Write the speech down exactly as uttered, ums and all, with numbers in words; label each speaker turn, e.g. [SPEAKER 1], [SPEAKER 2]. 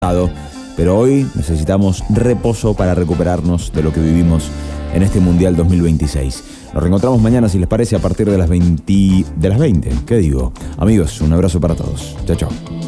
[SPEAKER 1] pero hoy necesitamos reposo para recuperarnos de lo que vivimos en este Mundial dos mil veintiséis. Nos reencontramos mañana, si les parece, a partir de las veinte, de las veinte, ¿qué digo? Amigos, un abrazo para todos. Chao, chao.